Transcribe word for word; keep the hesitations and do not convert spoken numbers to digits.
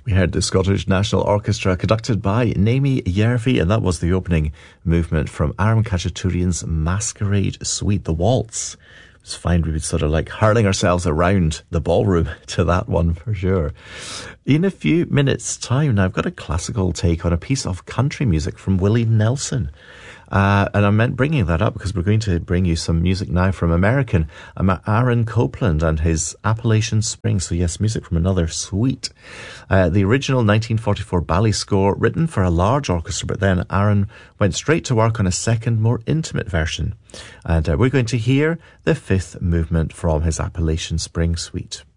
We heard the Scottish National Orchestra conducted by Naomi Järvi, and that was the opening movement from Aram Khachaturian's Masquerade Suite, the waltz. It was fine. We were sort of like hurling ourselves around the ballroom to that one for sure. In a few minutes' time now, I've got a classical take on a piece of country music from Willie Nelson. Uh, and I meant bringing that up because we're going to bring you some music now from American um, Aaron Copland and his Appalachian Spring. So yes, music from another suite. Uh, the original nineteen forty-four ballet score written for a large orchestra, but then Aaron went straight to work on a second, more intimate version. And uh, we're going to hear the fifth movement from his Appalachian Spring suite.